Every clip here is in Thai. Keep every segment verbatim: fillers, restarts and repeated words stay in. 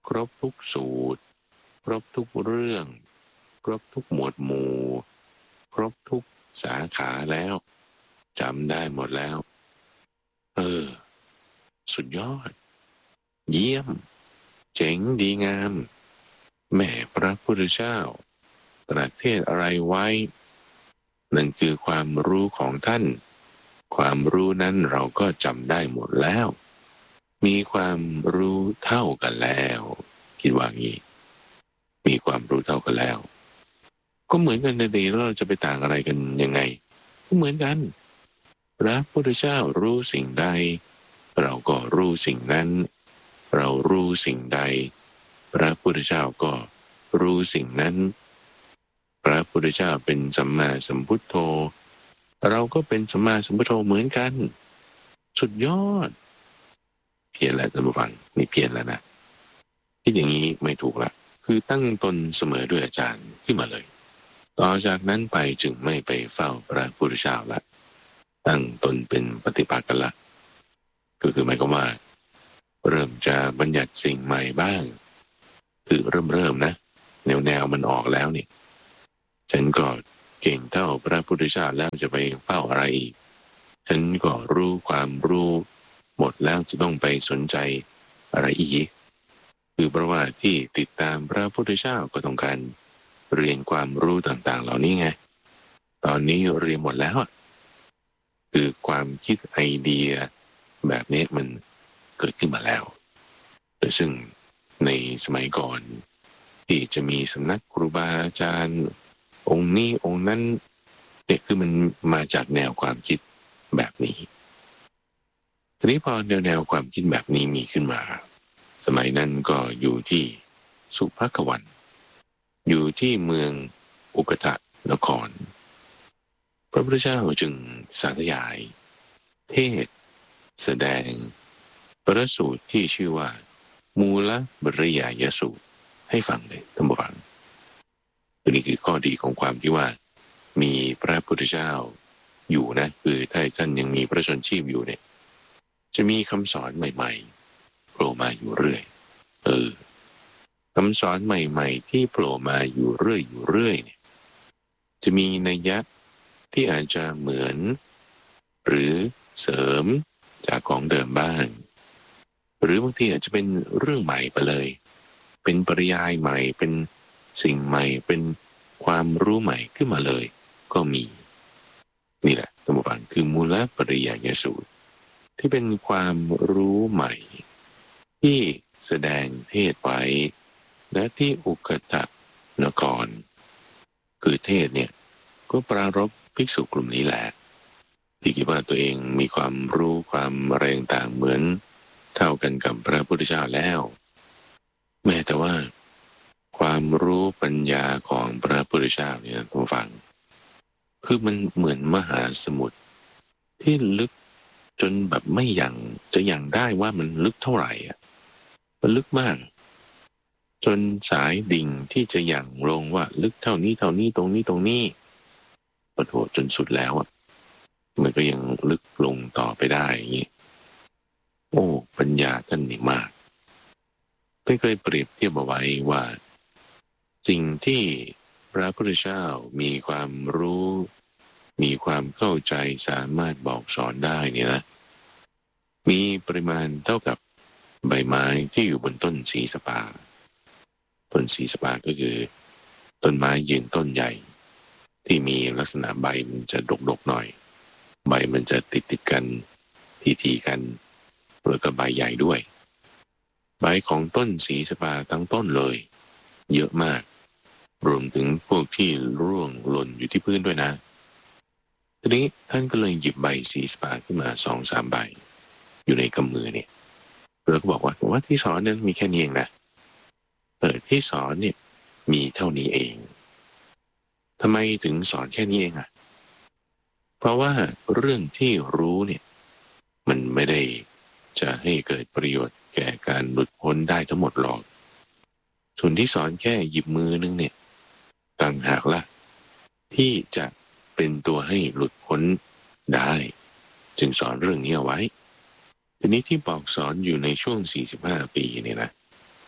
ครบทุกสูตรครบทุกเรื่องครบทุกหมวดหมู่ครบทุกสาขาแล้วจำได้หมดแล้วเออสุดยอดเยี่ยมเจ๋งดีงามแม่พระพุทธเจ้าประเทศอะไรไว้นั่นคือความรู้ของท่านความรู้นั้นเราก็จำได้หมดแล้วมีความรู้เท่ากันแล้วคิดว่างี้มีความรู้เท่ากันแล้วก็เหมือนกันในเดีเราจะไปต่างอะไรกันยังไงก็เหมือนกันพระพุทธเจ้ารู้สิ่งใดเราก็รู้สิ่งนั้นเรารู้สิ่งใดพระพุทธเจ้าก็รู้สิ่งนั้นพระพุทธเจ้าเป็นสัมมาสัมพุทโธเราก็เป็นสัมมาสัมพุทโธเหมือนกันสุดยอดเพี้ยนแล้วท่านผู้ฟังนี่เพี้ยนแล้วนะที่อย่างนี้ไม่ถูกละคือตั้งตนเสมอด้วยอาจารย์ขึ้นมาเลยต่อจากนั้นไปจึงไม่ไปเฝ้าพระพุทธเจ้าละตั้งตนเป็นปฏิปักษ์กันละก็คือหมายความว่าเริ่มจะบัญญัติสิ่งใหม่บ้างคือเริ่มเริ่มนะแนวแนวมันออกแล้วนี่ฉันก็เก่งเท่าพระพุทธเจ้าแล้วจะไปเฝ้าอะไรอีกฉันก็รู้ความรู้หมดแล้วจะต้องไปสนใจอะไรอีกคือเพราะว่าที่ติดตามพระพุทธเจ้าก็ต้องการเรียนความรู้ต่างๆเหล่านี้ไงตอนนี้เรียนหมดแล้วคือความคิดไอเดียแบบนี้มันเกิดขึ้นมาแล้วซึ่งในสมัยก่อนที่จะมีสำนักครูบาอาจารย์องค์นี้องค์นั้นเนี่ยคือมันมาจากแนวความคิดแบบนี้ทีนี้พอแนวแนวความคิดแบบนี้มีขึ้นมาสมัยนั้นก็อยู่ที่สุภควันอยู่ที่เมืองอุกทะนครพระพุทธเจ้าจึงสาธยายเทศแสดงพระสูตรที่ชื่อว่ามูลบริยายสูตรให้ฟังเลยท่านผู้ฟังตัวนี้คือข้อดีของความที่ว่ามีพระพุทธเจ้าอยู่นะคือถ้าท่านยังมีพระชนชีพอยู่เนี่ยจะมีคำสอนใหม่ๆโผล่มาอยู่เรื่อยเออคำสอนใหม่ๆที่โผล่มาอยู่เรื่อยอยู่เรื่อยเนี่ยจะมีนัยยะที่อาจจะเหมือนหรือเสริมจากของเดิมบ้างหรือบางทีอาจจะเป็นเรื่องใหม่ไปเลยเป็นปริยายใหม่เป็นสิ่งใหม่เป็นความรู้ใหม่ขึ้นมาเลยก็มีนี่แหละท่านผู้ฟังคือมูลปริยายสูตรที่เป็นความรู้ใหม่ที่แสดงเทศไว้และที่อุกตะนครคือเทศเนี่ยก็ปรารภภิกษุกลุ่มนี้แหละที่คิดว่าตัวเองมีความรู้ความอะไรต่างเหมือนเท่ากันกับพระพุทธเจ้าแล้วแม้แต่ว่าความรู้ปัญญาของพระพุทธเจ้าเนี่ยท่านฟังคือมันเหมือนมหาสมุทรที่ลึกจนแบบไม่ยังจะยังได้ว่ามันลึกเท่าไหร่อ่ะมันลึกมากจนสายดิ่งที่จะยังลงว่าลึกเท่านี้เท่านี้ตรงนี้ตรงนี้ปะโถจนสุดแล้วอ่ะมันก็ยังลึกลงต่อไปได้อย่างนี้โอ้ปัญญาท่านนี่มากท่านเคยเปรียบเทียบเอาไว้ว่าสิ่งที่พระพุทธเจ้ามีความรู้มีความเข้าใจสามารถบอกสอนได้เนี่ยนะมีปริมาณเท่ากับใบไม้ที่อยู่บนต้นสีสปาต้นสีสปาก็คือต้นไม้ยืนต้นใหญ่ที่มีลักษณะใบมันจะดกๆหน่อยใบมันจะติดติดกันทีๆกันแล้วก็ใบใหญ่ด้วยใบของต้นสีสปาทั้งต้นเลยเยอะมากรวมถึงพวกที่ร่วงหล่นอยู่ที่พื้นด้วยนะทีนี้ท่านก็เลยหยิบใบสีสปาขึ้นมาสองสามใบอยู่ในกำมือเนี่ยแล้วก็บอกว่าว่าที่สอนนั้นมีแค่นี้เองนะเออที่สอนเนี่ยมีเท่านี้เองทำไมถึงสอนแค่นี้เองอ่ะเพราะว่าเรื่องที่รู้เนี่ยมันไม่ได้จะให้เกิดประโยชน์แก่การหลุดพ้นได้ทั้งหมดหรอกส่วนที่สอนแค่หยิบมือนึงเนี่ยต่างหากล่ะที่จะเป็นตัวให้หลุดพ้นได้จึงสอนเรื่องนี้เอาไว้ทีนี้ที่บอกสอนอยู่ในช่วงสี่สิบห้าปีเนี่ยนะ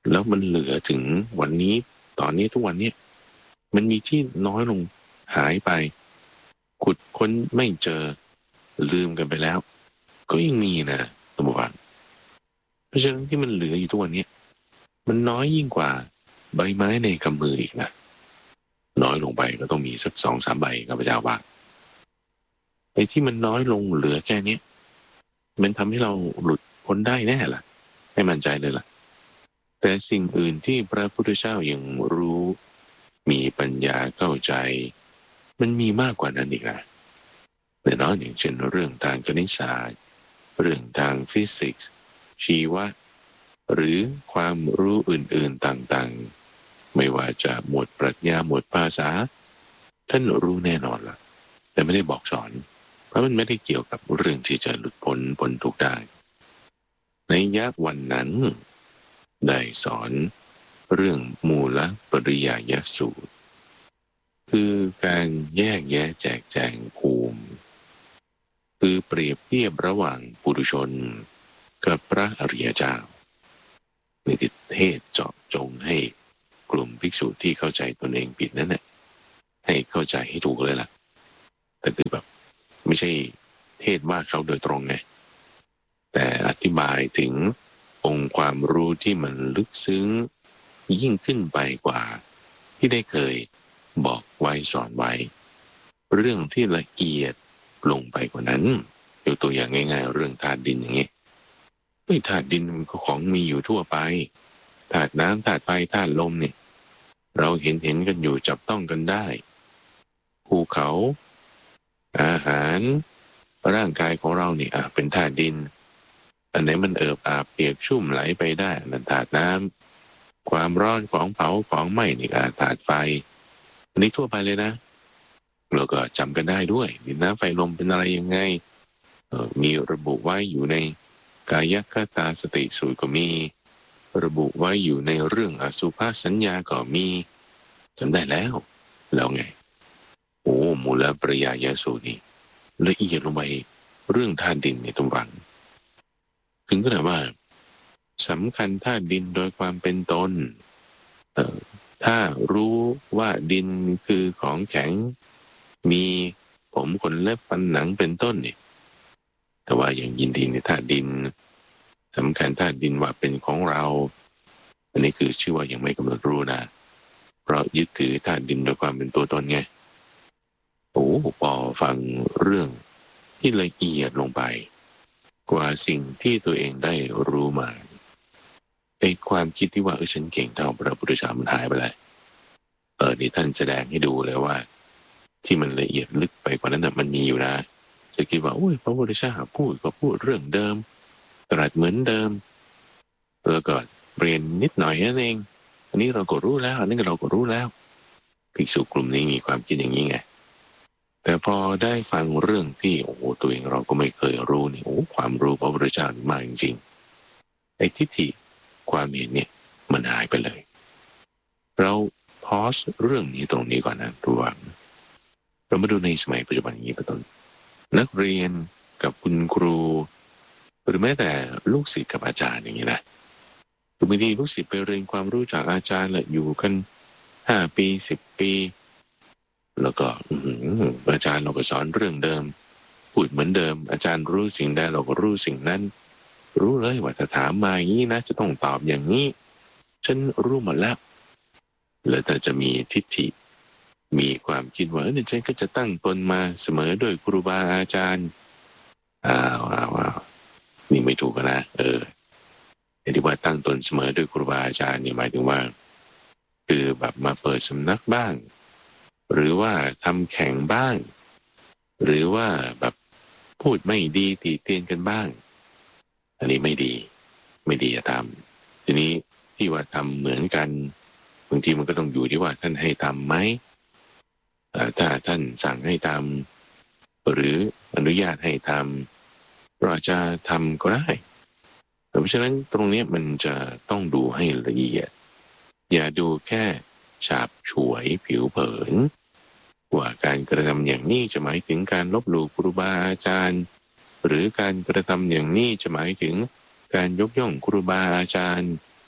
แล้วมันเหลือถึงวันนี้ตอนนี้ทุกวันนี้มันมีที่น้อยลงหายไปขุดค้นไม่เจอลืมกันไปแล้วก็ยังมีนะท่านผู้ฟังเพราะฉะนั้นที่มันเหลืออยู่ทุกวันนี้มันน้อยยิ่งกว่าใบไม้ในกำมืออีกนะน้อยลงไปก็ต้องมีสักสองสามใบกับพระเจ้าว่าไอ้ที่มันน้อยลงเหลือแค่นี้มันทำให้เราหลุดพ้นได้แน่ล่ะให้มั่นใจเลยล่ะแต่สิ่งอื่นที่พระพุทธเจ้ายังรู้มีปัญญาเข้าใจมันมีมากกว่านั้นอีกนะแน่นอนอย่างเช่นเรื่องทางคณิตศาสตร์เรื่องทางฟิสิกส์ชีวะหรือความรู้อื่นๆต่างๆไม่ว่าจะหมวดปรัชญาหมวดภาษาท่านรู้แน่นอนล่ะแต่ไม่ได้บอกสอนเพราะมันไม่ได้เกี่ยวกับเรื่องที่จะหลุดพ้นพ้นทุกข์ได้ในยักษ์วันนั้นได้สอนเรื่องมูลปริยายสูตรคือการแยกแยะแจกแจงภูมิคือเปรียบเทียบระหว่างปุถุชนกับพระอริยเจ้าในเทศเจาะจงให้กลุ่มภิกษุที่เข้าใจตนเองผิดนั่นแหละให้เข้าใจให้ถูกเลยล่ะแต่คือแบบไม่ใช่เทศว่าเขาโดยตรงไงแต่อธิบายถึงองค์ความรู้ที่มันลึกซึ้งยิ่งขึ้นไปกว่าที่ได้เคยบอกไว้สอนไว้เรื่องที่ละเอียดลงไปกว่านั้นยกตัวอย่างง่ายๆเรื่องธาตุดินอย่างเงี้ยเฮ้ยธาตุดินมันก็ของมีอยู่ทั่วไปธาตุน้ำธาตุไฟธาตุลมเนี่ยเราเห็นเห็นกันอยู่จับต้องกันได้ภูเขาอาหารร่างกายของเราเนี่ยอ่ะเป็นธาตุดินอันไหนมันเอิบอาบเปียกชุ่มไหลไปได้นั่นธาตุน้ำความร้อนของเผาของไหม้นี่อ่ะธาตุไฟอันนี้ทั่วไปเลยนะเราก็จำกันได้ด้วยดินน้ำไฟลมเป็นอะไรยังไงเอ่อมีระบุไว้อยู่ในกายคตาสติสูตรก็มีระบุไว้อยู่ในเรื่องอสุภสัญญาก็มีจำได้แล้วแล้วไงโอ้มูลปริยายสูตรนี่ละเอียดลงไปเรื่องธาตุดินในตรงรังถึงขนาดว่าสำคัญธาตุดินโดยความเป็นตนเอ่อถ้ารู้ว่าดินคือของแข็งมีผมขนเล็บฟันหนังเป็นต้นนี่แต่ว่าอย่างยินดีในธาตุดินสำคัญธาตุดินว่าเป็นของเราอันนี้คือชื่อว่ายังไม่กำหนดรู้นะเพราะยึดถือธาตุดินโดยความเป็นตัวตนไงโอ้พอฟังเรื่องที่ละเอียดลงไปกว่าสิ่งที่ตัวเองได้รู้มาไอ้ความคิดที่ว่าเออฉันเก่งเท่าพระพุทธเจ้ามันหายไปเลยเออนี่ท่านแสดงให้ดูเลยว่าที่มันละเอียดลึกไปกว่านั้นนะมันมีอยู่นะจะคิดว่าโอ้ยพระพุทธเจ้าพูดก็พูดเรื่องเดิมตรัสเหมือนเดิมแล้วก็เปลี่ยนนิดหน่อยนั่นเองอันนี้เราก็รู้แล้วอันนี้เราก็รู้แล้วภิกษุกลุ่มนี้มีความคิดอย่างนี้ไงแต่พอได้ฟังเรื่องที่โอ้โหตัวเองเราก็ไม่เคยรู้นี่โอ้ความรู้พระพุทธเจ้ามากจริงๆไอ้ทิฏฐิความเห็นเนี่ยมันหายไปเลยเราพอสเรื่องนี้ตรงนี้ก่อนนะทุกวันเรามาดูในสมัยปัจจุบันอย่างนี้เป็นต้นนักเรียนกับคุณครูหรือแม้แต่ลูกศิษย์กับอาจารย์อย่างนี้นะคือบางทีลูกศิษย์ไปเรียนความรู้จากอาจารย์แหละอยู่กันห้าปีสิบปีแล้วก็อาจารย์เราก็สอนเรื่องเดิมพูดเหมือนเดิมอาจารย์รู้สิ่งใดเราก็รู้สิ่งนั้นรู้เลยว่าถ้าถามมาอย่างนี้นะจะต้องตอบอย่างนี้ฉันรู้หมดแล้วแล้วแต่จะมีทิฏฐิมีความคิดว่าเนี่ยฉันก็จะตั้งตนมาเสมอด้วยครูบาอาจารย์อ้าวอ้าวอ้าวนี่ไม่ถูกนะเออที่ว่าตั้งตนเสมอด้วยครูบาอาจารย์นี่หมายถึงว่าคือแบบมาเปิดสำนักบ้างหรือว่าทำแข่งบ้างหรือว่าแบบพูดไม่ดีตีเตียนกันบ้างอันนี้ไม่ดีไม่ดีจะทำทีนี้ที่ว่าทำเหมือนกันบางทีมันก็ต้องอยู่ที่ว่าท่านให้ทำไหมถ้าท่านสั่งให้ทำหรืออนุญาตให้ทำเราอาจจะทำก็ได้เพราะฉะนั้นตรงนี้มันจะต้องดูให้ละเอียดอย่าดูแค่ฉาบฉวยผิวเผินว่าการกระทำอย่างนี้จะหมายถึงการลบหลู่ครูบาอาจารย์หรือการกระทำอย่างนี้จะหมายถึงการยกย่องครูบาอาจารย์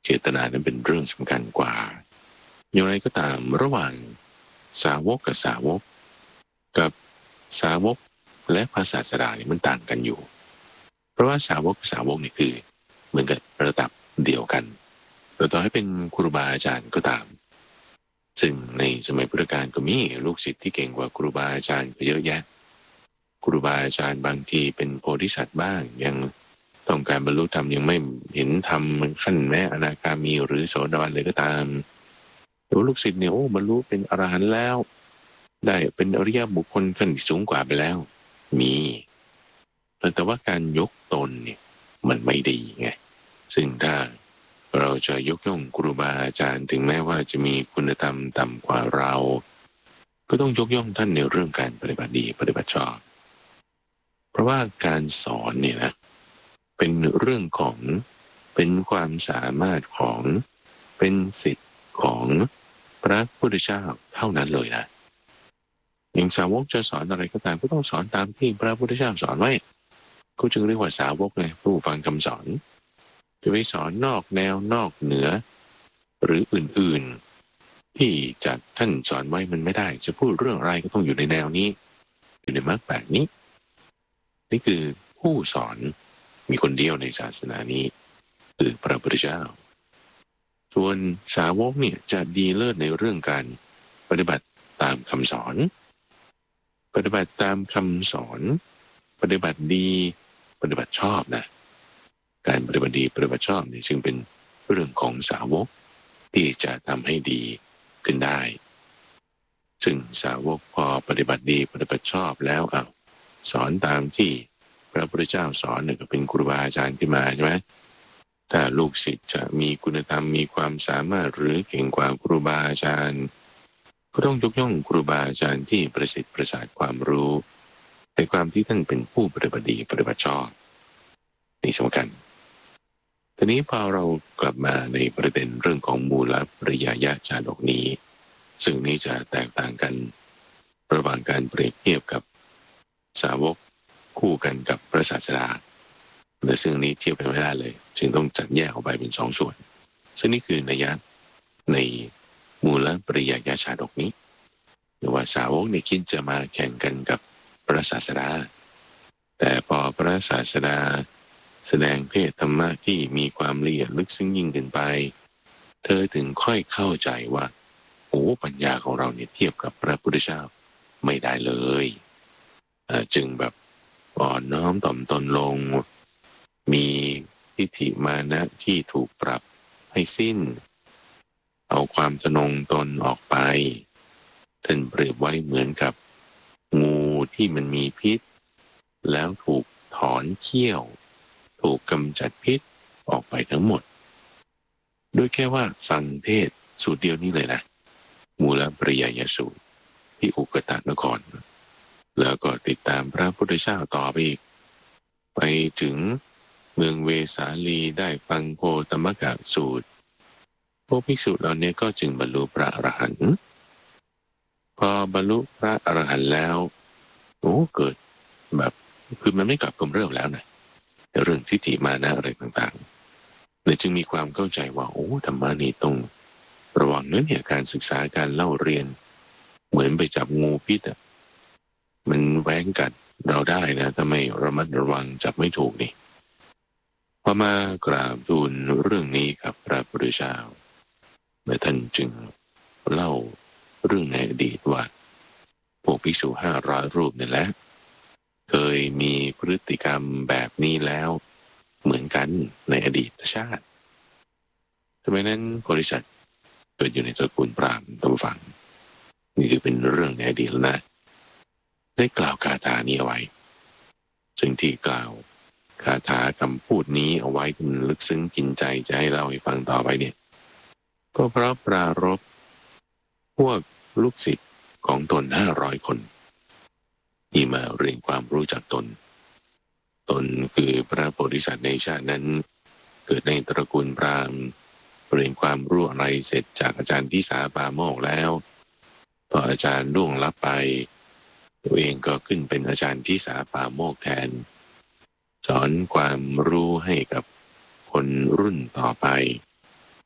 เจตนานั้นเป็นเรื่องสำคัญกว่าอย่างไรก็ตามระหว่างสาวกกับสาวกกับสาวกและพระศาสดาเนี่ยมันต่างกันอยู่เพราะว่าสาวกกับสาวกนี่คือเหมือนกับระดับเดียวกันแต่ต่อให้เป็นครูบาอาจารย์ก็ตามซึ่งในสมัยพุทธกาลก็มีลูกศิษย์ที่เก่งกว่าครูบาอาจารย์ก็เยอะแยะครูบาอาจารย์บางทีเป็นโพธิสัตว์บ้างยังต้องการบรรลุธรรมยังไม่เห็นธรรมมันขั้นแม้อนาคามีหรือโสดาบันเลยก็ตามแต่ว่าลูกศิษย์เนี่ยโอ้บรรลุเป็นอรหันต์แล้วได้เป็นอริยบุคคลขั้นสูงกว่าไปแล้วมีแต่ว่าการยกตนเนี่ยมันไม่ดีไงซึ่งถ้าเราจะยกย่องครูบาอาจารย์ถึงแม้ว่าจะมีคุณธรรมต่ำกว่าเราก็ต้องยกย่องท่านในเรื่องการปฏิบัติดีปฏิบัติชอบเพราะว่าการสอนเนี่ยนะเป็นเรื่องของเป็นความสามารถของเป็นสิทธิ์ของพระพุทธเจ้าเท่านั้นเลยนะอย่างสาวกจะสอนอะไรก็ตามก็ต้องสอนตามที่พระพุทธเจ้าสอนไว้ก็จึงเรียกว่าสาวกไงผู้ฟังคำสอนจะไปสอนนอกแนวนอกเหนือหรืออื่นๆที่จากท่านสอนไว้มันไม่ได้จะพูดเรื่องอะไรก็ต้องอยู่ในแนวนี้อยู่ในมรรคแปดนี้นี่คือผู้สอนมีคนเดียวในศาสนานี้คือพระพุทธเจ้าส่วนสาวกเนี่ยจะดีเลิศในเรื่องการปฏิบัติตามคำสอนปฏิบัติตามคำสอนปฏิบัติดีปฏิบัติชอบนะการปฏิบัติดีปฏิบัติชอบนี่จึงเป็นเรื่องของสาวกที่จะทำให้ดีขึ้นได้ซึ่งสาวกพอปฏิบัติดีปฏิบัติชอบแล้วอ่ะสอนตามที่พระพุทธเจ้าสอนเนี่ยก็เป็นครูบาอาจารย์ขึ้นมาใช่ไหมถ้าลูกศิษย์จะมีคุณธรรมมีความสามารถหรือเก่งกว่าครูบาอาจารย์ก็ต้องยกย่องครูบาอาจารย์ที่ประสิทธิ์ประสาทความรู้ในความที่ท่านเป็นผู้ปฏิบัติดีปฏิบัติชอบนี่สำคัญทีนี้พอเรากลับมาในประเด็นเรื่องของมูลปริยายชาดกนี้ซึ่งนี้จะแตกต่างกันระหว่างการเปรียบเทียบกับสาวกคู่กันกับพระศาสดาแต่ซึ่งนี้เทียบกันไม่ได้เลยจึงต้องจัดแยกออกไปเป็นสองส่วนซึ่งนี่คือนัยยะในมูลปริยายชาดกนี้หรือว่าสาวกเนี่ยคิดจะมาแข่งกันกับพระศาสดาแต่พอพระศาสดาแสดงเทศธรรมะที่มีความละเอียดลึกซึ้งยิ่งขึ้นไปเธอถึงค่อยเข้าใจว่าโอ้ปัญญาของเราเนี่ยเทียบกับพระพุทธเจ้าไม่ได้เลยจึงแบบอ่อนน้อมถ่อมตนลงมีทิฏฐิมานะที่ถูกปรับให้สิ้นเอาความทะนงตนออกไปท่านเปรียบไว้เหมือนกับงูที่มันมีพิษแล้วถูกถอนเขี้ยวถูกกำจัดพิษออกไปทั้งหมดโดยแค่ว่าฟังเทศสูตรเดียวนี้เลยนะมูลปริยายสูตรที่อุกตะนครแล้วก็ติดตามพระพุทธเจ้าต่อไปอีกไปถึงเมืองเวสาลีได้ฟังโคตมกะสูตรพวกภิกษุเหล่านี้ก็จึงบรรลุพระอรหันต์พอบรรลุพระอรหันต์แล้วโอ้เกิดแบบคือมันไม่กลับกำเริบแล้วนะเรื่องทิฏฐิมานะอะไรต่างๆเลยจึงมีความเข้าใจว่าโอ้ธรรมะนี่ต้องระวังเนื้อเนี่ยการศึกษาการเล่าเรียนเหมือนไปจับงูพิษอ่ะมันแหวงกัดเราได้นะถ้าไม่ระมัดระวังจับไม่ถูกนี่พอมากราบทูลเรื่องนี้กับพระพุทธเจ้าและท่านจึงเล่าเรื่องในอดีตว่าพวกภิกษุห้าร้อยรูปนี่แหละเคยมีพฤติกรรมแบบนี้แล้วเหมือนกันในอดีตชาติทำไมนั้นบริษัทเกิดอยู่ในตระกูลพราหมณ์ต้องฟังนี่คือเป็นเรื่องในอดีตแล้วนะได้กล่าวคาถานี้เอาไว้ซึ่งที่กล่าวคาถาคำพูดนี้เอาไว้มันลึกซึ้งกินใจจะให้เล่าให้ฟังต่อไปเนี่ยก็เพราะปรารภพวกลูกศิษย์ของตนห้าร้อยคนที่มาเรียนความรู้จักตนตนคือพระโพธิสัตว์ในชาตินั้นเกิดในตระกูลพราหมณ์เรียนความรู้อะไรเสร็จจากอาจารย์ที่สาปาโมกแล้วพออาจารย์ล่วงลับไปตัวเองก็ขึ้นเป็นอาจารย์ที่สาปาโมกแทนสอนความรู้ให้กับคนรุ่นต่อไป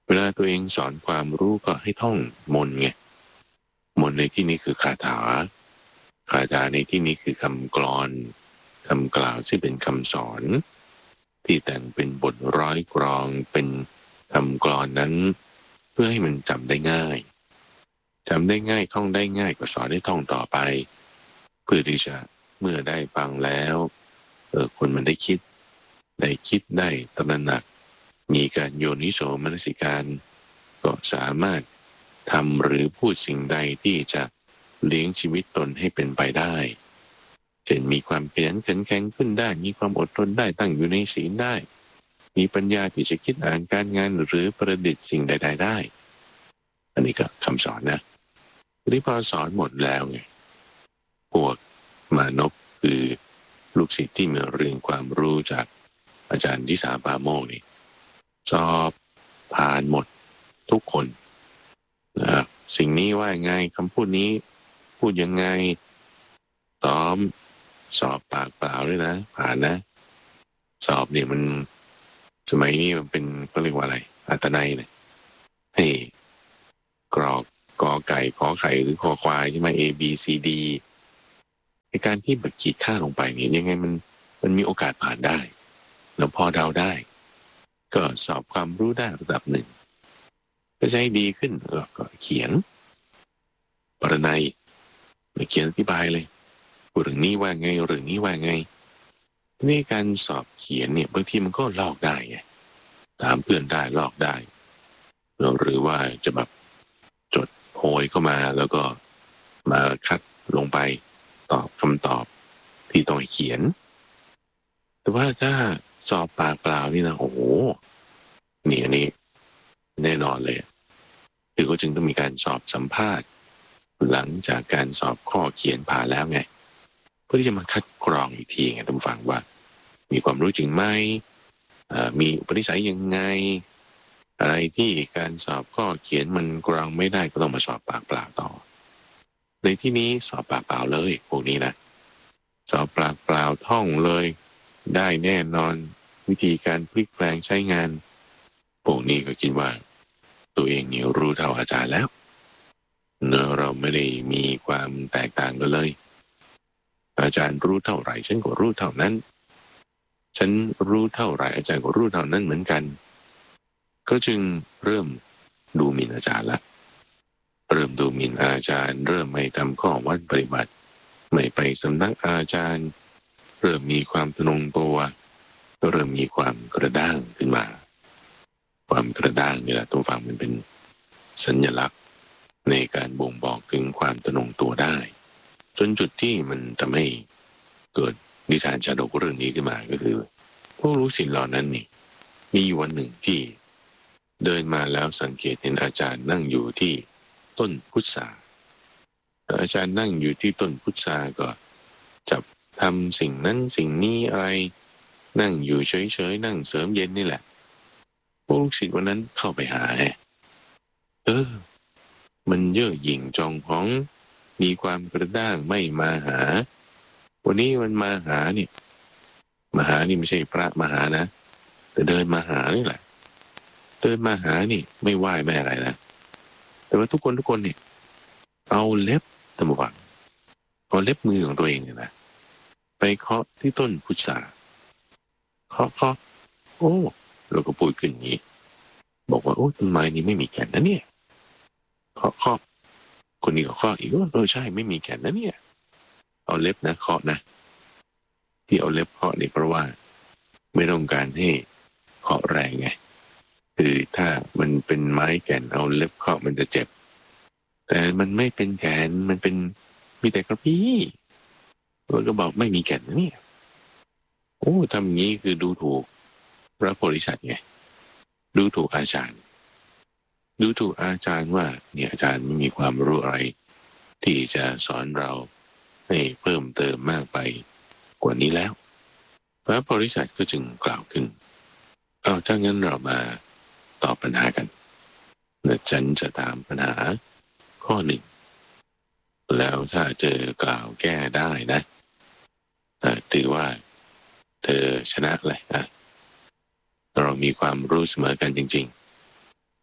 เวลาตัวเองสอนความรู้ก็ให้ท่องมนต์ไงมนต์ในที่นี้คือคาถาคาถาในที่นี้คือคำกลอนคำกล่าวที่เป็นคำสอนที่แต่งเป็นบทร้อยกรองเป็นคำกลอนนั้นเพื่อให้มันจำได้ง่ายจำได้ง่ายท่องได้ง่ายก็สอนให้ท่องต่อไปเพื่อที่จะเมื่อได้ฟังแล้วเออคนมันได้คิดได้คิดได้ตระหนักมีการโยนิโสมนสิการก็สามารถทำหรือพูดสิ่งใดที่จะเลี้ยงชีวิตตนให้เป็นไปได้เช่นมีความขยันขันแข็งขึ้นได้มีความอดทนได้ตั้งอยู่ในศีลได้มีปัญญาที่จะคิดอ่านการงานหรือประดิษฐ์สิ่งใดๆได้อันนี้ก็คำสอนนะทีนี้พอสอนหมดแล้วไงพวกมานพคือลูกศิษย์ที่มาเรียนความรู้จากอาจารย์ทิสาปาโมกนี่สอบผ่านหมดทุกคนนะสิ่งนี้ว่าไงคำพูดนี้พูดยังไงซ้อมสอบปากเปล่าด้วยนะผ่านนะสอบเนี่ยมันสมัยนี้มันเป็นเขาเรียกว่าอะไรอัตนัยเนี่ยให้กรอกกอไก่ขอไข่หรือคอควายใช่ไหม A B C D ในการที่แบบขีดค่าลงไปเนี่ยยังไงมันมันมีโอกาสผ่านได้แล้วพอเดาได้ก็สอบความรู้ได้ระดับหนึ่งก็จะให้ดีขึ้นก็เขียนปรนัยเขียนอธิบายเลยเรื่องนี้ว่าไงเรื่องนี้ว่าไงนี่การสอบเขียนเนี่ยบางทีมันก็ลอกได้ไงถามเพื่อนได้ลอกได้หรือว่าจะแบบจดโพยเข้ามาแล้วก็มาคัดลงไปตอบคำตอบที่ต้องเขียนแต่ว่าถ้าสอบปากเปล่านี่นะโอ้โหนี่อันนี้แน่นอนเลยคือก็จึงต้องมีการสอบสัมภาษณ์หลังจากการสอบข้อเขียนผ่านแล้วไงเพื่อที่จะมาคัดกรองอีกทีไงท่านฟังว่ามีความรู้จริงไหมมีอุปนิสัยยังไงอะไรที่การสอบข้อเขียนมันกรองไม่ได้ก็ต้องมาสอบปากเปล่าต่อในที่นี้สอบปากเปล่าเลยพวกนี้นะสอบปากเปล่าท่องเลยได้แน่นอนวิธีการพลิกแปลงใช้งานพวกนี้ก็คิดว่าตัวเองนี่รู้เท่าอาจารย์แล้วเนอะเราไม่ได้มีความแตกต่างกันเลยอาจารย์รู้เท่าไหร่ฉันก็รู้เท่านั้นฉันรู้เท่าไหร่อาจารย์ก็รู้เท่านั้นเหมือนกันก็จึงเริ่มดูหมิ่นอาจารย์ละเริ่มดูหมิ่นอาจารย์เริ่มไม่ทำข้อวัดปฏิบัติไม่ไปสำนักอาจารย์เริ่มมีความทะนงตัวเริ่มมีความกระด้างขึ้นมาความกระด้างนี่แหละตัวฟังมันเป็นสัญลักษณ์ในการบ่งบอกถึงความทะนงตัวได้จนจุดที่มันทำให้เกิดนิทานชาดกเรื่องนี้ขึ้นมาก็คือพวกลูกศิษย์เหล่านั้นนี่มีวันหนึ่งที่เดินมาแล้วสังเกตเห็นอาจารย์นั่งอยู่ที่ต้นพุทราอาจารย์นั่งอยู่ที่ต้นพุทราก็จับทำสิ่งนั้นสิ่งนี้อะไรนั่งอยู่เฉยๆนั่งเสริมเย็นนี่แหละพวกลูกศิษย์วันนั้นเข้าไปหาไงเออมันเย่อหยิ่งจองหองมีความกระด้างไม่มาหาวันนี้มันมาหาเนี่ยมาหานี่ไม่ใช่พระมาหานะแต่เดินมาหานี่แหละเดินมาหานี่ไม่ไหว้ไม่อะไรนะแต่ว่าทุกคนทุกคนเนี่ยเอาเล็บตะมวังเอาเล็บมือของตัวเองเนี่ยนะไปเคาะที่ต้นพุทราเคาะเคาะโอ้เราก็พูดขึ้นอย่างนี้บอกว่าโอ้ต้นไม้นี้ไม่มีแก่นนะเนี่ยเคาะเคาะคนนี้ก็เคาะอีกว่าเออใช่ไม่มีแก่นนะเนี่ยเอาเล็บนะเคาะนะที่เอาเล็บเคาะนี่เพราะว่าไม่ต้องการให้เคาะแรงไงคือถ้ามันเป็นไม้แก่นเอาเล็บเคาะมันจะเจ็บแต่มันไม่เป็นแก่นมันเป็นมีแต่กระพี้มันก็บอกไม่มีแก่นนะเนี่ยโอ้ทำอย่างนี้คือดูถูกพระโพธิสัตว์ไงดูถูกอาจารย์ดูถูกอาจารย์ว่าเนี่ยอาจารย์ไม่มีความรู้อะไรที่จะสอนเราให้เพิ่มเติมมากไปกว่านี้แล้วพระโพธิสัตว์ก็จึงกล่าวขึ้นเอาถ้างั้นเรามาตอบปัญหากันและฉันจะตามปัญหาข้อหนึ่งแล้วถ้าเจอกล่าวแก้ได้นะถือว่าเธอชนะเลยนะเรามีความรู้เสมอกันจริง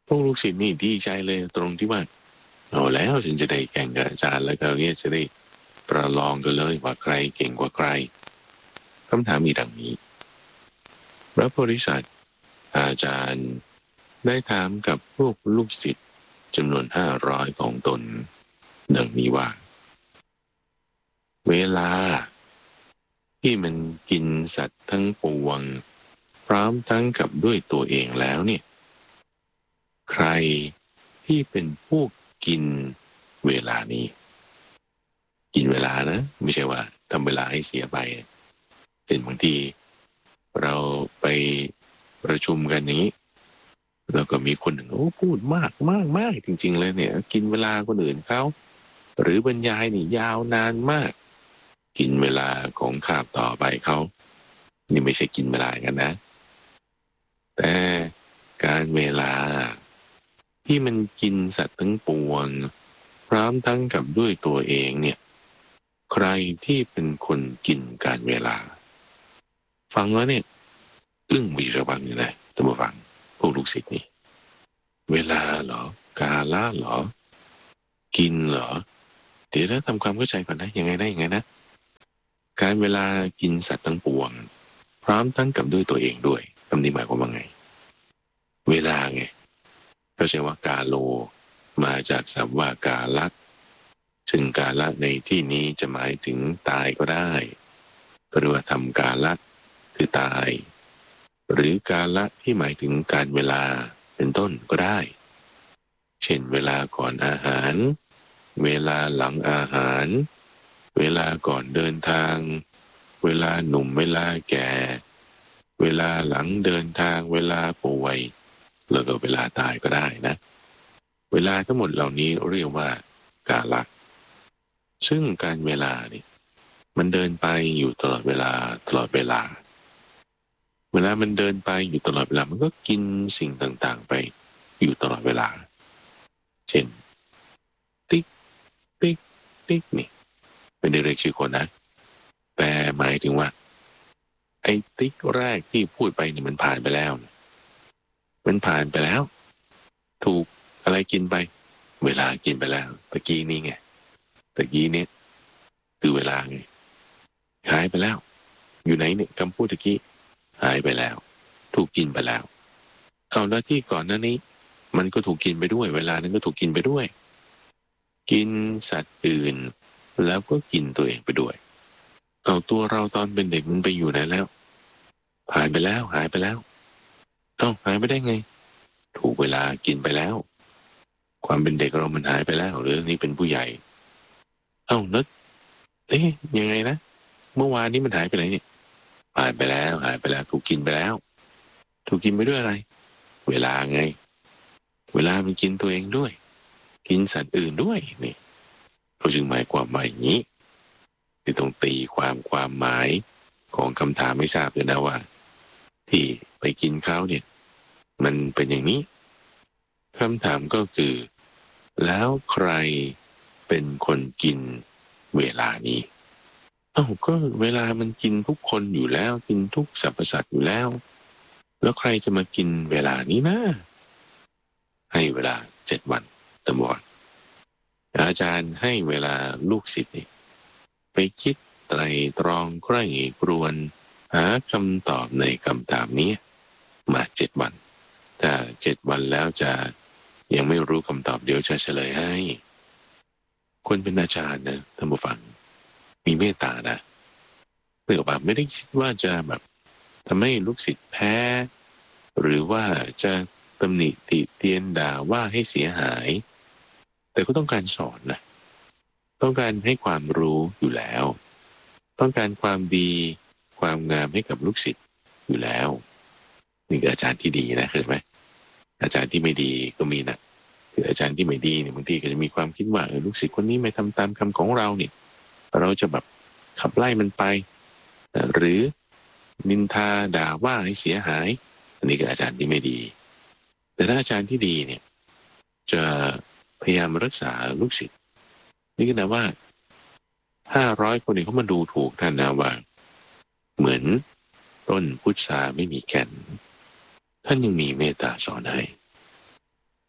พวกลูกศิษย์นี่ดีใจเลยตรงที่ว่าเอาแล้วฉันจะได้แข่งกับอาจารย์แล้วก็เนี่ยจะได้ประลองกันเลยว่าใครเก่งกว่าใครคำถามมีดังนี้พระโพธิสัตว์อาจารย์ได้ถามกับพวกลูกศิษย์จำนวนห้าร้อยของตนดังนี้ว่าเวลาที่มันกินสัตว์ทั้งปวงพร้อมทั้งกับด้วยตัวเองแล้วเนี่ยใครที่เป็นผู้กินเวลานี้กินเวลานะไม่ใช่ว่าทำเวลาให้เสียไปเป็นบางทีเราไปประชุมกันนี้แล้วก็มีคนหนึ่งโอ้พูดมากมากมากจริงๆเลยเนี่ยกินเวลาคนอื่นเขาหรือบรรยายนี่ยาวนานมากกินเวลาของข้าบต่อไปเขานี่ไม่ใช่กินเวลากันนะแต่การเวลาที่มันกินสัตว์ทั้งปวงพร้อมทั้งกับด้วยตัวเองเนี่ยใครที่เป็นคนกินการเวลาฟังแล้วเนี่ยอึ้งมีระวังอยู่นะท่านผู้ฟังพวกลูกศิษย์นี่เวลาเหรอกาละเหรอกินเหรอเดี๋ยวเราทำความเข้าใจก่อนนะยังไงได้ยังไงนะการเวลากินสัตว์ทั้งปวงพร้อมทั้งกับด้วยตัวเองด้วยคำนี้หมายความว่าไงเวลาไงเขาใช้ว่ากาโลมาจากศัพท์ว่ากาลักซึ่งกาละในที่นี้จะหมายถึงตายก็ได้หรือว่าทำกาละคือตายหรือกาละที่หมายถึงการเวลาเป็นต้นก็ได้เช่นเวลาก่อนอาหารเวลาหลังอาหารเวลาก่อนเดินทางเวลาหนุ่มเวลาแก่เวลาหลังเดินทางเวลาป่วยแล้วก็เวลาตายก็ได้นะเวลาทั้งหมดเหล่านี้เรียกว่ากาละซึ่งการเวลานี่มันเดินไปอยู่ตลอดเวลาตลอดเวลาเวลามันเดินไปอยู่ตลอดเวลามันก็กินสิ่งต่างๆไปอยู่ตลอดเวลาเช่นติ๊กติ๊กติ๊กนี่ไม่ได้เรียกชื่อคนนะแต่หมายถึงว่าไอ้ติ๊กแรกที่พูดไปนี่มันผ่านไปแล้วมันผ่านไปแล้วถูกอะไรกินไปเวลากินไปแล้วตะกี้นี้ไงตะกี้นี้คือเวลาไงหายไปแล้วอยู่ไหนเนี่ยคำพูดตะกี้หายไปแล้วถูกกินไปแล้วเอาแล้วที่ก่อนหน้านี้มันก็ถูกกินไปด้วยเวลานั้นก็ถูกกินไปด้วยกินสัตว์อื่นแล้วก็กินตัวเองไปด้วยเอาตัวเราตอนเป็นเด็กมันไปอยู่ไหนแล้วผ่านไปแล้วหายไปแล้วเอ้าหายไปได้ไงถูกเวลากินไปแล้วความเป็นเด็กเรามันหายไปแล้วหรือนี่เป็นผู้ใหญ่เอ้าแล้วเอ๊ยยังไงนะเมื่อวานนี้มันหายไปไหนเนี่ยผ่านไปแล้วหายไปแล้วถูกกินไปแล้วถูกกินไปด้วยอะไรเวลาไงเวลามันกินตัวเองด้วยกินสัตว์อื่นด้วยนี่เขาจึงหมายความว่าอย่างนี้ที่ต้องตีความความหมายของคำถามไม่ทราบเลยนะว่าที่ไปกินเขาเนี่ยมันเป็นอย่างนี้คำถามก็คือแล้วใครเป็นคนกินเวลานี้เอ้าก็เวลามันกินทุกคนอยู่แล้วกินทุกสรรพสัตว์อยู่แล้วแล้วใครจะมากินเวลานี้นะให้เวลาเจ็ดวันตำรวจอาจารย์ให้เวลาลูกศิษย์ไปคิดไตรตรองใคร่ครวญหาคำตอบในคำถามนี้มาเจ็ดวันถ้าเจ็ดวันแล้วจะยังไม่รู้คำตอบเดี๋ยวจะเฉลยให้คนเป็นอาจารย์นะท่านผู้ฟังมีเมตตานะเรื่องแบบไม่ได้คิดว่าจะแบบทำให้ลูกศิษย์แพ้หรือว่าจะตำหนิติเตียนด่าว่าให้เสียหายแต่ก็ต้องการสอนนะต้องการให้ความรู้อยู่แล้วต้องการความดีความงามให้กับลูกศิษย์อยู่แล้วนี่คืออาจารย์ที่ดีนะเห็นไหมอาจารย์ที่ไม่ดีก็มีนะคืออาจารย์ที่ไม่ดีเนี่ยบางทีก็จะมีความคิดว่าลูกศิษย์คนนี้ไม่ทำตามคำของเราเนี่ยเราจะแบบขับไล่มันไปหรือนินทาด่าว่าให้เสียหายอันนี้คืออาจารย์ที่ไม่ดีแต่ถ้าอาจารย์ที่ดีเนี่ยจะพยายามรักษาลูกศิษย์นี่ก็นะว่าห้าร้อยคนนี้เขามาดูถูกท่านนะว่าเหมือนต้นพุทราไม่มีแก่นท่านยังมีเมตตาสอนให้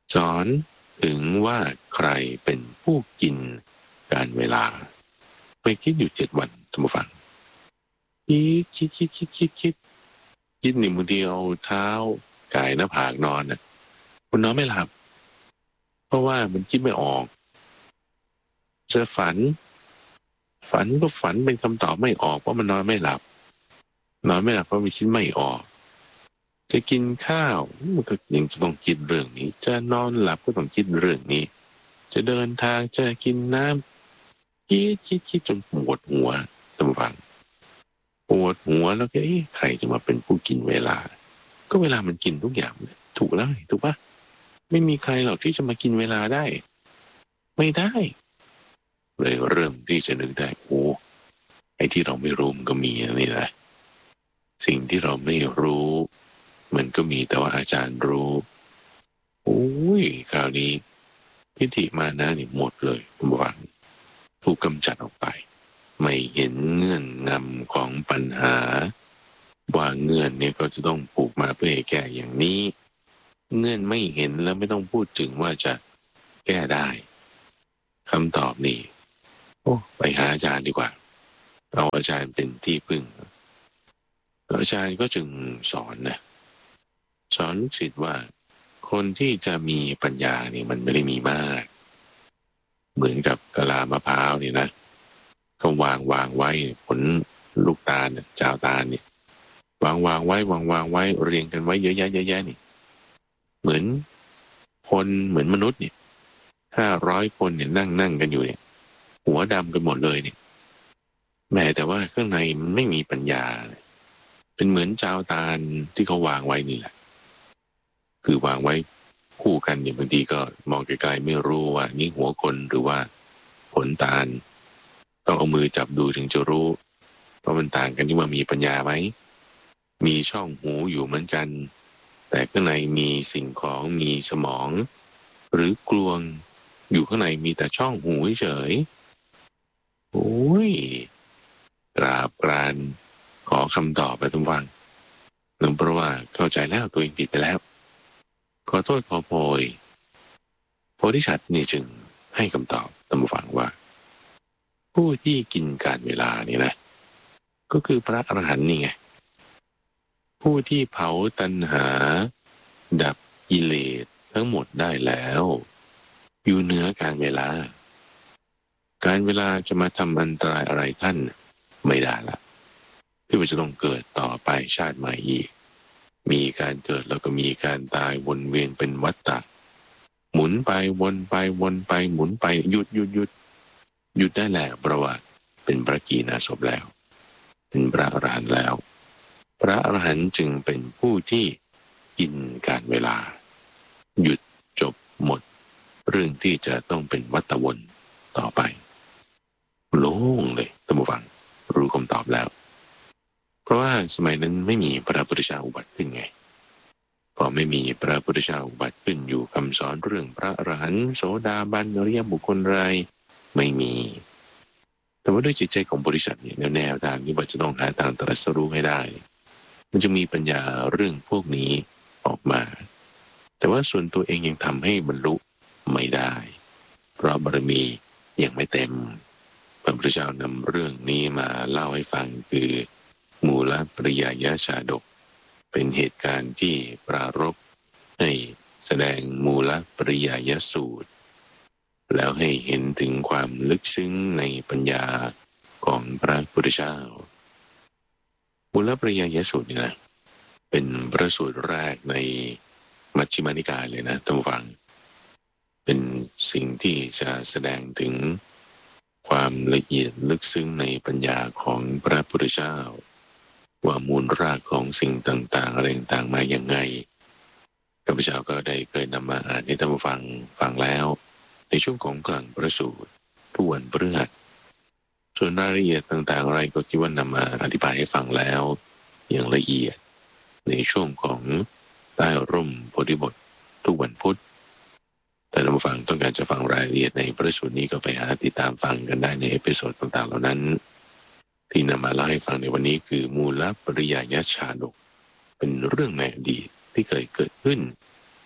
สอนถึงว่าใครเป็นผู้กินการเวลาไปคิดอยู่เจ็ดวันท่านผู้ฟังคิดคิดคิดคิดคิดคิดคิดหนึ่งบางทีเอาเท้าก่ายหน้าผากนอนน่ะคุณนอนไม่หลับเพราะว่ามันคิดไม่ออกจะฝันฝันก็ฝันเป็นคำตอบไม่ออกเพราะมันนอนไม่หลับนอนไม่หลับเพราะมันคิดไม่ออกจะกินข้าวมันก็ยังจะต้องคิดเรื่องนี้จะนอนหลับก็ต้องคิดเรื่องนี้จะเดินทางจะกินน้ำคิดคิดคิดจนปวดหัวท่านผู้ฟังปวดหัวแล้วก็เอ๊ะใครจะมาเป็นผู้กินเวลาก็เวลามันกินทุกอย่างถูกแล้วถูกปะไม่มีใครหรอกที่จะมากินเวลาได้ไม่ได้เลยเริ่มที่จะนึกได้โอ้ไอ้ที่เราไม่รู้มันก็มีนี่แหละสิ่งที่เราไม่รู้มันก็มีแต่ว่าอาจารย์รู้โอ้ยคราวนี้ทิฏฐิมานะนี่หมดเลยทุกวันถูกกำจัดออกไปไม่เห็นเงื่อนงำของปัญหาว่าเงื่อนเนี่ยก็จะต้องปลูกมาเพื่อให้แก้อย่างนี้เงื่อนไม่เห็นแล้วไม่ต้องพูดถึงว่าจะแก้ได้คำตอบนี่โอ้ไปหาอาจารย์ดีกว่าเอาอาจารย์เป็นที่พึ่งอาจารย์ก็จึงสอนนะสอนลูกศิษย์ว่าคนที่จะมีปัญญานี่มันไม่ได้มีมากเหมือนกับกะลามะพร้าวนี่นะก็วางวางไว้ผลลูกตาลจาวตาลเนี่ยวางวางไว้วางวางไว้เรียงกันไว้เยอะแยะเยอะแยะนี่เหมือนคนเหมือนมนุษย์เนี่ยห้าร้อยคนเนี่ยนั่งนั่งกันอยู่เนี่ยหัวดำกันหมดเลยเนี่ยแม้แต่ว่าข้างในมันไม่มีปัญญาเป็นเหมือนจาวตาลที่เขาวางไว้นี่แหละคือวางไว้คู่กันเนี่ยบางทีก็มองไกลๆไม่รู้ว่านี่หัวคนหรือว่าผลตาลต้องเอามือจับดูถึงจะรู้ว่ามันต่างกันที่ว่ามีปัญญาไหมมีช่องหูอยู่เหมือนกันแต่ข้างในมีสิ่งของมีสมองหรือกลวงอยู่ข้างในมีแต่ช่องหูเฉยโอ้ยกราบกรานขอคำตอบไปทุกวันหนึ่งเพราะว่าเข้าใจแล้วตัวเองผิดไปแล้วขอโทษขอโพยโพธิสัตว์นี่จึงให้คำตอบตามฟังว่าผู้ที่กินการเวลานี่นะก็คือพระอรหันต์นี่ไงผู้ที่เผาตัณหาดับกิเลสทั้งหมดได้แล้วอยู่เหนือการเวลาการเวลาจะมาทำอันตรายอะไรท่านไม่ได้ละที่มันจะต้องเกิดต่อไปชาติใหม่อีกมีการเกิดแล้วก็มีการตายวนเวียนเป็นวัฏฏะหมุนไปวนไปวนไปหมุนไปหยุดหยุดหยุดหยุดได้แล้วเพราะว่าเป็นพระกีณาสพแล้วเป็นพระอรหันต์แล้วพระอรหันต์จึงเป็นผู้ที่กินการเวลาหยุดจบหมดเรื่องที่จะต้องเป็นวัฏวนต่อไปโล่งเลยท่านผู้ฟังรู้คำตอบแล้วเพราะว่าสมัยนั้นไม่มีพระพุทธเจ้าอุบัติขึ้นไงพอไม่มีพระพุทธเจ้าอุบัติขึ้นอยู่คำสอนเรื่องพระอรหันต์โสดาบันอริยบุคคลไรไม่มีแต่ว่าด้วยจิตใจของบริษัทเนี่ยแนวทางนี้ว่าจะต้องหาทางตรัสรู้ให้ได้มันจะมีปัญญาเรื่องพวกนี้ออกมาแต่ว่าส่วนตัวเองยังทำให้บรรลุไม่ได้เพราะบารมียังไม่เต็มพระพุทธเจ้านำเรื่องนี้มาเล่าให้ฟังคือมูลปริยายชาดกเป็นเหตุการณ์ที่ปรารภให้แสดงมูลปริยายสูตรแล้วให้เห็นถึงความลึกซึ้งในปัญญาของพระพุทธเจ้ามูลปริยายสูตรนี่นะเป็นพระสูตรแรกในมัชฌิมานิกายเลยนะท่านผู้ฟังเป็นสิ่งที่จะแสดงถึงความละเอียดลึกซึ้งในปัญญาของพระพุทธเจ้าว่ามูลรากของสิ่งต่างๆอะไรต่างๆมาอย่างไงข้าพเจ้าก็ได้เคยนำมาอ่านให้ท่านผู้ฟังฟังแล้วในช่วงของกลางพระสูตรทุกวันพฤหัสส่วนรายละเอียดต่างๆอะไรก็คิดว่านำมาอธิบายให้ฟังแล้วอย่างละเอียดในช่วงของใต้ร่มโพธิบททุกวันพุธแต่ท่านผู้ฟังต้องการจะฟังรายละเอียดในพระสูตรนี้ก็ไปหาติดตามฟังกันได้ในเอพิโซดต่างๆเหล่านั้นที่นำมาเล่าให้ฟังในวันนี้คือมูลปริยายชาดกเป็นเรื่องในอดีตที่เคยเกิดขึ้น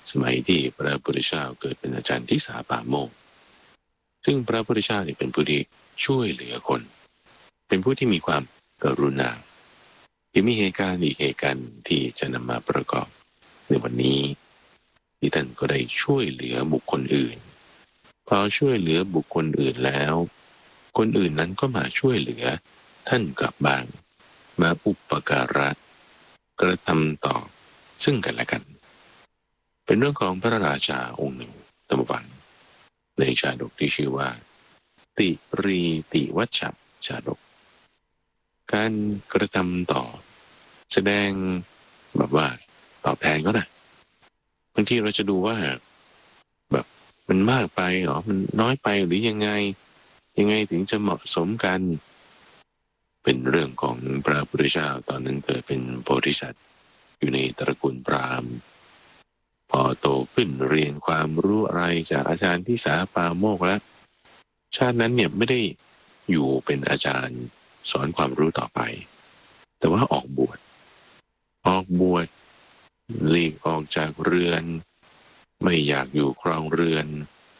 สมัยที่พระพุทธเจ้าเกิดเป็นอาจารย์ทิสาปาโมกข์ซึ่งพระพุทธเจ้าเนี่ยเป็นผู้ที่ช่วยเหลือคนเป็นผู้ที่มีความกรุณายังมีเหตุการณ์อีกเหตุการณ์ที่จะนำมาประกอบในวันนี้ที่ท่านก็ได้ช่วยเหลือบุคคลอื่นพอช่วยเหลือบุคคลอื่นแล้วคนอื่นนั้นก็มาช่วยเหลือท่านกลับบ้างมาอุปการะกระทำต่อซึ่งกันและกันเป็นเรื่องของพระราชาองค์หนึ่งตมบังในชาดกที่ชื่อว่าติรีติวัชชชาดกการกระทำต่อแสดงแบบว่าตอบแทนก็นะบางทีเราจะดูว่าแบบมันมากไปหรอมันน้อยไปหรือยังไงยังไงถึงจะเหมาะสมกันเป็นเรื่องของพระพุทธเจ้าตอนนั้นเกิดเป็นโพธิสัตว์อยู่ในตระกูลพราหมณ์พอโตขึ้นเรียนความรู้อะไรจากอาจารย์ที่สาปาโมกข์แล้วชาตินั้นเนี่ยไม่ได้อยู่เป็นอาจารย์สอนความรู้ต่อไปแต่ว่าออกบวชออกบวชหลีกออกจากเรือนไม่อยากอยู่ครองเรือน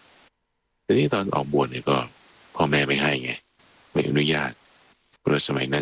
ทีนี้ตอนออกบวชเนี่ยก็พ่อแม่ไม่ให้ไงไม่อนุญาตเพราะสมัยนั้น